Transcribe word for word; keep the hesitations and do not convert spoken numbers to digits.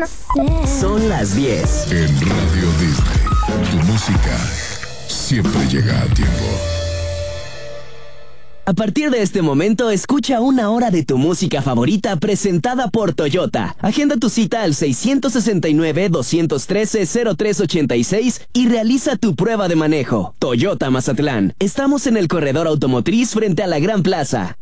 Son las diez. En Radio Disney, tu música siempre llega a tiempo. A partir de este momento, escucha una hora de tu música favorita presentada por Toyota. Agenda tu cita al seis seis nueve, dos uno tres, cero tres ocho seis y realiza tu prueba de manejo. Toyota Mazatlán. Estamos en el corredor automotriz frente a la Gran Plaza.